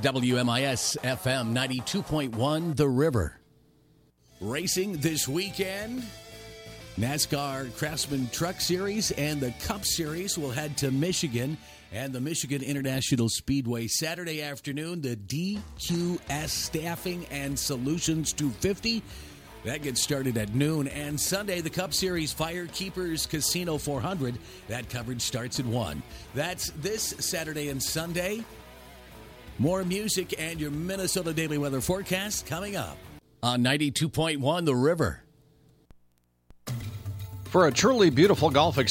WMIS FM 92.1 The River. Racing this weekend. NASCAR Craftsman Truck Series and the Cup Series will head to Michigan and the Michigan International Speedway Saturday afternoon. The DQS Staffing and Solutions 250. That gets started at noon. And Sunday, the Cup Series Firekeepers Casino 400. That coverage starts at 1. That's this Saturday and Sunday. More music and your Minnesota Daily Weather forecast coming up on 92.1 The River. For a truly beautiful golf experience,